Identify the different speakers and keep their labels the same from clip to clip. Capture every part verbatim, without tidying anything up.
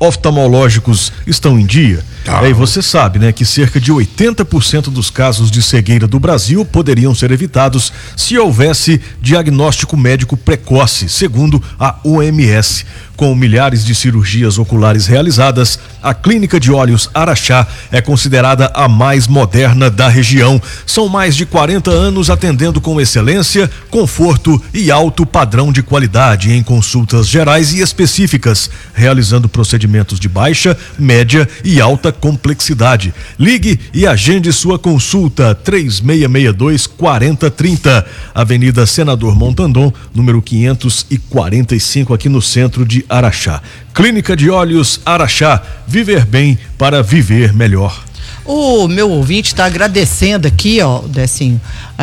Speaker 1: oftalmológicos estão em dia?
Speaker 2: Ah.
Speaker 1: É, e você sabe, né, que cerca de oitenta por cento dos casos de cegueira do Brasil poderiam ser evitados se houvesse diagnóstico médico precoce, segundo a O M S. Com milhares de cirurgias oculares realizadas, a Clínica de Olhos Araxá é considerada a mais moderna da região. São mais de quarenta anos atendendo com excelência, conforto e alto padrão de qualidade em consultas gerais e específicas, realizando procedimentos de baixa, média e alta complexidade. Ligue e agende sua consulta três seis seis dois, quatro zero três zero, Avenida Senador Montandon, número quinhentos e quarenta e cinco, aqui no centro de Araxá. Clínica de Olhos Araxá, viver bem para viver melhor.
Speaker 3: O meu ouvinte está agradecendo aqui, ó, Decinho.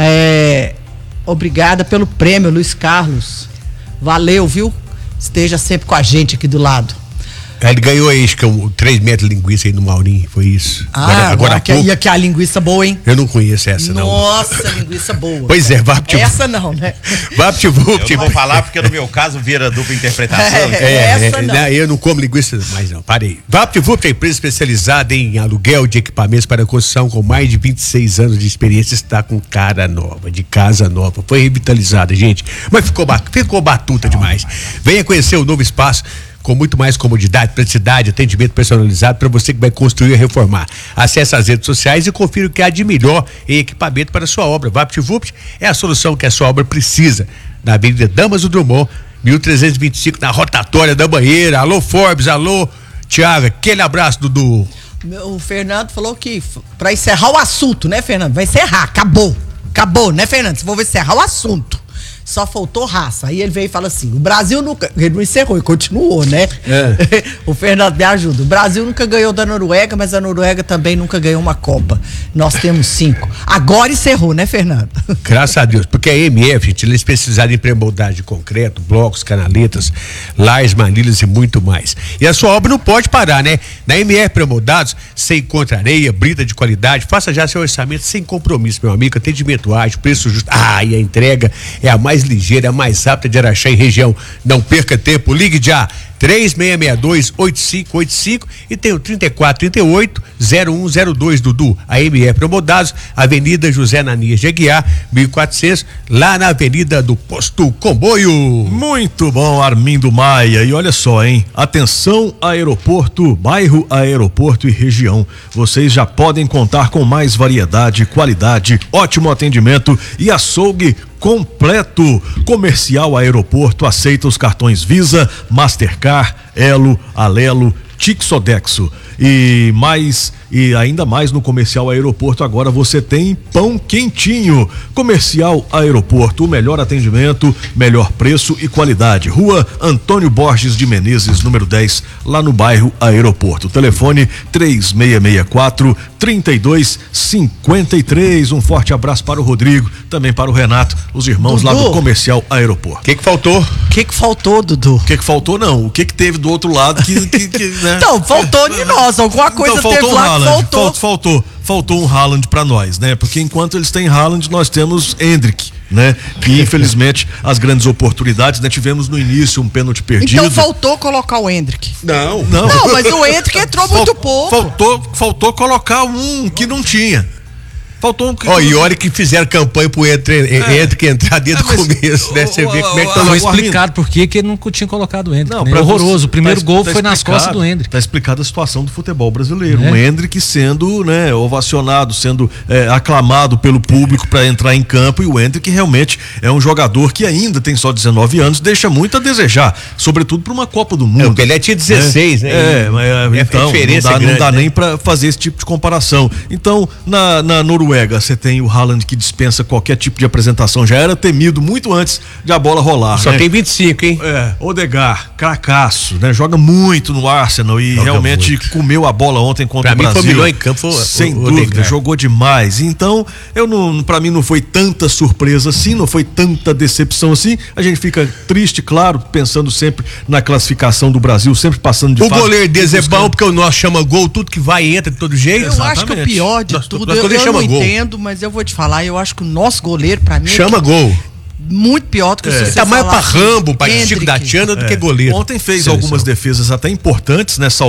Speaker 3: É, obrigada pelo prêmio, Luiz Carlos. Valeu, viu? Esteja sempre com a gente aqui do lado.
Speaker 2: Ele ganhou aí, acho que um, três metros de linguiça aí no Maurinho, foi isso.
Speaker 3: Ah,
Speaker 2: agora, agora
Speaker 3: aqui, e aqui a linguiça boa, hein?
Speaker 2: Eu não conheço essa, não.
Speaker 3: Nossa, linguiça boa.
Speaker 2: Pois é, Vapt.
Speaker 3: Essa não, né?
Speaker 2: Vapt,
Speaker 4: Eu não vou falar porque no meu caso vira dupla interpretação.
Speaker 3: É, essa
Speaker 2: é,
Speaker 3: não.
Speaker 2: não. Eu não como linguiça mais não, parei. VaptVupt é a empresa especializada em aluguel de equipamentos para construção com mais de vinte e seis anos de experiência, está com cara nova, de casa nova. Foi revitalizada, gente, mas ficou, ficou batuta demais. Venha conhecer o novo espaço com muito mais comodidade, praticidade, atendimento personalizado para você que vai construir e reformar. Acesse as redes sociais e confira o que há de melhor em equipamento para a sua obra. VaptVupt é a solução que a sua obra precisa. Na Avenida Damas do Drummond, mil trezentos e vinte e cinco, na rotatória da Banheira. Alô, Forbes, alô, Thiago, aquele abraço, Dudu.
Speaker 3: O Fernando falou que para encerrar o assunto, né, Fernando? Vai encerrar, acabou. Acabou, né, Fernando? Se for encerrar o assunto. Só faltou raça. Aí ele veio e fala assim: o Brasil nunca. Ele não encerrou, ele continuou, né? É. O Fernando me ajuda. O Brasil nunca ganhou da Noruega, mas a Noruega também nunca ganhou uma Copa. Nós temos cinco. Agora encerrou, né, Fernando?
Speaker 2: Graças a Deus. Porque a M F, gente, ela é especializada em pré-moldagem de concreto, blocos, canaletas, lajes, manilhas e muito mais. E a sua obra não pode parar, né? Na M F Pré-Moldados, você encontra areia, brita de qualidade. Faça já seu orçamento sem compromisso, meu amigo. Atendimento ágil, preço justo. Ah, e a entrega é a mais ligeira, a mais rápida de Araxá e região. Não perca tempo, ligue já três seis seis dois, oito cinco oito cinco e tem o trinta e quatro, trinta e oito, zero um zero dois, Dudu. A M F Pré-Moldados, Avenida José Ananias de Aguiar, mil e quatrocentos, lá na Avenida do Posto Comboio.
Speaker 1: Muito bom, Armindo Maia. E olha só, hein? Atenção, aeroporto, bairro, aeroporto e região. Vocês já podem contar com mais variedade, qualidade, ótimo atendimento e açougue completo. Comercial Aeroporto aceita os cartões Visa, Mastercard, Elo, Alelo, Tixodexo e mais e ainda mais no Comercial Aeroporto agora você tem pão quentinho. Comercial Aeroporto, o melhor atendimento, melhor preço e qualidade. Rua Antônio Borges de Menezes, número dez, lá no bairro Aeroporto. Telefone três seis seis quatro, trinta e dois cinquenta e três. Um forte abraço para o Rodrigo, também para o Renato, os irmãos Dudu, lá do Comercial Aeroporto.
Speaker 2: O que que faltou?
Speaker 3: O que que faltou, Dudu?
Speaker 1: O que que faltou não, o que que teve do outro lado que, que, que né?
Speaker 3: Então, faltou de nós, alguma coisa
Speaker 1: então,
Speaker 3: teve
Speaker 1: faltou
Speaker 3: lá
Speaker 1: um
Speaker 3: que faltou.
Speaker 1: Faltou, faltou, faltou um Haaland pra nós, né? Porque enquanto eles têm Haaland, nós temos Endrick, né? Que infelizmente as grandes oportunidades, né? Tivemos no início um pênalti perdido.
Speaker 3: Então faltou colocar o Endrick.
Speaker 2: Não,
Speaker 1: não.
Speaker 3: Não, mas o Endrick entrou
Speaker 1: Fal,
Speaker 3: muito pouco.
Speaker 1: Faltou, faltou colocar um que não tinha. Faltou um que.
Speaker 2: Ó, oh, e olha que fizeram campanha pro Endrick é. entrar desde o é, começo, né? Você vê como é que tá.
Speaker 5: Foi explicado por que ele não tinha colocado o Endrick. Não, né? Horroroso. O primeiro
Speaker 1: tá,
Speaker 5: gol
Speaker 1: tá
Speaker 5: foi nas costas do Endrick.
Speaker 1: Tá explicada a situação do futebol brasileiro.
Speaker 5: É.
Speaker 1: O Endrick sendo, né, ovacionado, sendo é, aclamado pelo público para entrar em campo, e o Endrick realmente é um jogador que ainda tem só dezenove anos, deixa muito a desejar, sobretudo para uma Copa do Mundo.
Speaker 2: É, o Pelé tinha dezesseis,
Speaker 1: é,
Speaker 2: né?
Speaker 1: É, mas,
Speaker 2: é
Speaker 1: então
Speaker 2: a diferença
Speaker 1: não dá,
Speaker 2: grande,
Speaker 1: não dá
Speaker 2: né?
Speaker 1: nem para fazer esse tipo de comparação. Então, na, na Noruega, você tem o Haaland que dispensa qualquer tipo de apresentação, já era temido muito antes de a bola rolar.
Speaker 2: Só
Speaker 1: né?
Speaker 2: tem vinte e cinco, hein?
Speaker 1: É, Odegaard, cracaço, né? Joga muito no Arsenal e
Speaker 2: Joga
Speaker 1: realmente muito. Comeu a bola ontem contra
Speaker 2: pra
Speaker 1: o Brasil.
Speaker 2: Pra mim foi melhor em campo, o,
Speaker 1: sem
Speaker 2: o,
Speaker 1: dúvida,
Speaker 2: Odegaard.
Speaker 1: Jogou demais. Então, eu não, pra mim não foi tanta surpresa assim, não foi tanta decepção assim. A gente fica triste, claro, pensando sempre na classificação do Brasil, sempre passando de
Speaker 2: o
Speaker 1: fase.
Speaker 2: O goleiro deles é bom porque o nosso chama gol, tudo que vai e entra de todo jeito.
Speaker 3: Eu
Speaker 1: Exatamente.
Speaker 3: acho que o pior de
Speaker 2: Nossa,
Speaker 3: tudo, eu, eu não
Speaker 2: gol.
Speaker 3: entendo, mas eu vou te falar, eu acho que o nosso goleiro, pra mim,
Speaker 2: chama
Speaker 3: é
Speaker 2: gol.
Speaker 3: muito pior do que
Speaker 1: É.
Speaker 3: se você
Speaker 2: Ele tá mais pra
Speaker 3: falar
Speaker 2: Rambo, pra
Speaker 3: Endrick.
Speaker 2: Chico da Tiana do
Speaker 1: É.
Speaker 2: que goleiro.
Speaker 1: Ontem fez
Speaker 2: Seleção.
Speaker 1: algumas defesas até importantes, né?